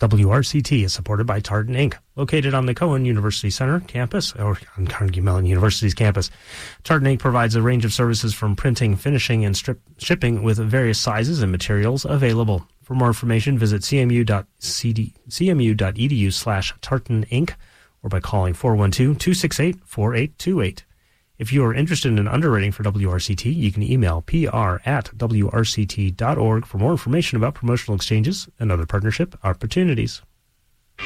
WRCT is supported by Tartan Inc., located on the Cohen University Center campus, or on Carnegie Mellon University's campus. Tartan Inc. provides a range of services from printing, finishing, and shipping with various sizes and materials available. For more information, visit cmu.edu/Tartan Inc. or by calling 412-268-4828. If you are interested in underwriting for WRCT, you can email pr@wrct.org for more information about promotional exchanges and other partnership opportunities.